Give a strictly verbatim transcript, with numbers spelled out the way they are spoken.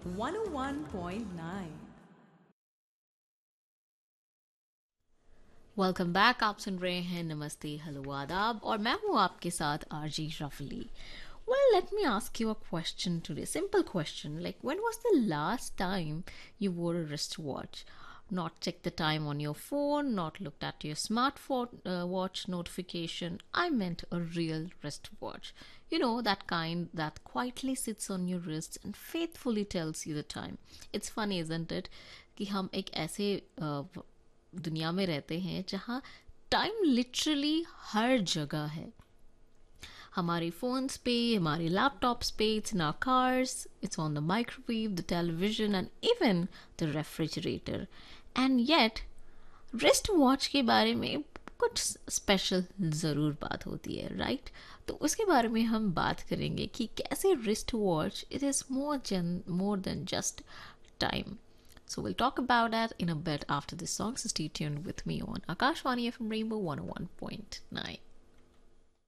one oh one point nine. Welcome back. आप सुन रहे हैं नमस्ते हेलो आदाब और मैं हूँ आपके साथ आरजी रफली। Well, let me ask you a question today. Simple question. Like, when was the last time you wore a wristwatch? Not check the time on your phone, not looked at your smartphone uh, watch notification. I meant a real wristwatch. You know, that kind that quietly sits on your wrist and faithfully tells you the time. It's funny, isn't it? कि हम एक ऐसे uh, दुनिया में रहते हैं जहाँ time literally हर जगह है। हमारे फ़ोन्स पे, हमारे लैपटॉप्स पे, it's in our cars, it's on the microwave, the television and even the refrigerator. And yet wrist watch के बारे में कुछ स्पेशल ज़रूर बात होती है, राइट? तो उसके बारे में हम बात करेंगे कि कैसे wrist watch it is more जन more than just time. So we'll talk about that in a bit after this song. So stay tuned with me on Akashvani F M Rainbow one oh one point nine.